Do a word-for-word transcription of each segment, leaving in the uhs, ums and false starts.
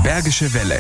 Bergische Welle.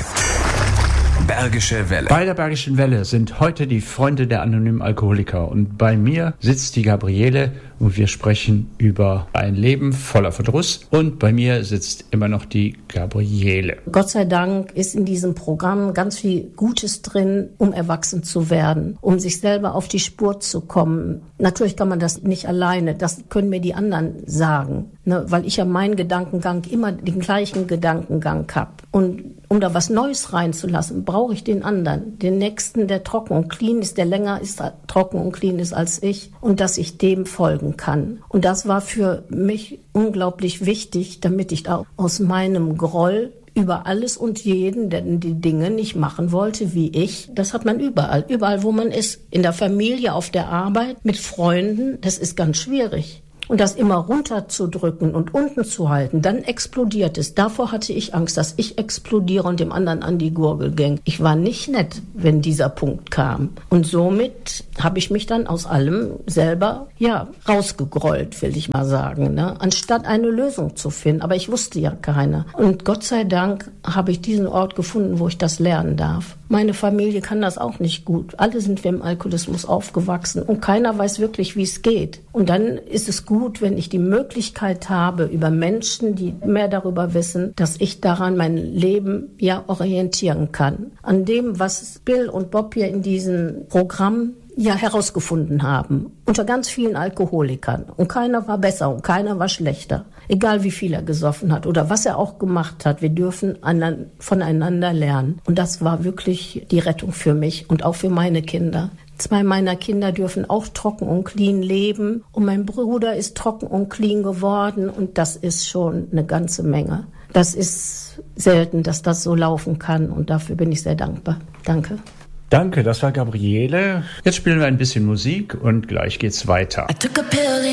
Bergische Welle. Bei der Bergischen Welle sind heute die Freunde der anonymen Alkoholiker und bei mir sitzt die Gabriele und wir sprechen über ein Leben voller Verdruss und bei mir sitzt immer noch die Gabriele. Gott sei Dank ist in diesem Programm ganz viel Gutes drin, um erwachsen zu werden, um sich selber auf die Spur zu kommen. Natürlich kann man das nicht alleine, das können mir die anderen sagen, ne, weil ich ja meinen Gedankengang immer den gleichen Gedankengang habe. Und um da was Neues reinzulassen, brauche ich den anderen, den Nächsten, der trocken und clean ist, der länger ist, trocken und clean ist als ich und dass ich dem folgen kann. Und das war für mich unglaublich wichtig, damit ich da aus meinem Groll über alles und jeden, der die Dinge nicht machen wollte wie ich. Das hat man überall, überall wo man ist. In der Familie, auf der Arbeit, mit Freunden, das ist ganz schwierig. Und das immer runterzudrücken und unten zu halten, dann explodiert es. Davor hatte ich Angst, dass ich explodiere und dem anderen an die Gurgel ging. Ich war nicht nett, wenn dieser Punkt kam. Und somit habe ich mich dann aus allem selber, ja, rausgegrollt, will ich mal sagen, ne? Anstatt eine Lösung zu finden. Aber ich wusste ja keine. Und Gott sei Dank habe ich diesen Ort gefunden, wo ich das lernen darf. Meine Familie kann das auch nicht gut. Alle sind wir im Alkoholismus aufgewachsen und keiner weiß wirklich, wie es geht. Und dann ist es gut, wenn ich die Möglichkeit habe, über Menschen, die mehr darüber wissen, dass ich daran mein Leben ja orientieren kann. An dem, was Bill und Bob hier in diesem Programm ja herausgefunden haben. Unter ganz vielen Alkoholikern. Und keiner war besser und keiner war schlechter. Egal wie viel er gesoffen hat oder was er auch gemacht hat. Wir dürfen voneinander lernen. Und das war wirklich die Rettung für mich und auch für meine Kinder. Zwei meiner Kinder dürfen auch trocken und clean leben. Und mein Bruder ist trocken und clean geworden. Und das ist schon eine ganze Menge. Das ist selten, dass das so laufen kann. Und dafür bin ich sehr dankbar. Danke. Danke, das war Gabriele. Jetzt spielen wir ein bisschen Musik und gleich geht's weiter. I took a pill